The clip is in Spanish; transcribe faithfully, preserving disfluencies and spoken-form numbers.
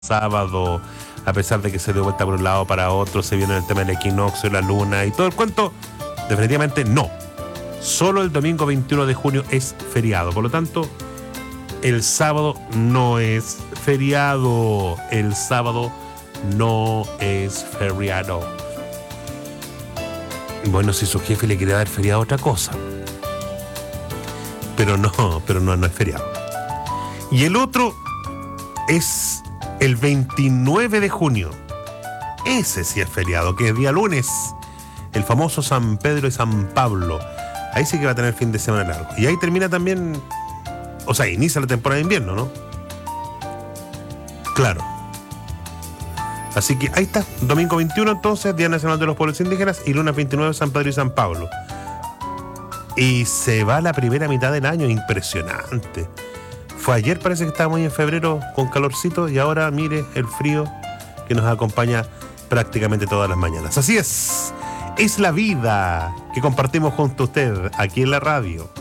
sábado, a pesar de que se dio vuelta por un lado para otro, se viene el tema del equinoccio, la luna y todo el cuento, definitivamente no. Solo el domingo veintiuno de junio es feriado, por lo tanto, el sábado no es feriado. El sábado no es feriado. Bueno, si su jefe le quiere dar feriado a otra cosa. Pero no, pero no, no es feriado. Y el otro es el veintinueve de junio. Ese sí es feriado, que es día lunes. El famoso San Pedro y San Pablo. Ahí sí que va a tener fin de semana largo. Y ahí termina también, o sea, inicia la temporada de invierno, ¿no? Claro. Así que ahí está, domingo veintiuno entonces, Día Nacional de los Pueblos Indígenas, y lunes veintinueve, San Pedro y San Pablo. Y se va la primera mitad del año, impresionante. Fue ayer, parece que estábamos en febrero con calorcito, y ahora mire el frío que nos acompaña prácticamente todas las mañanas. Así es, es la vida que compartimos junto a usted aquí en la radio.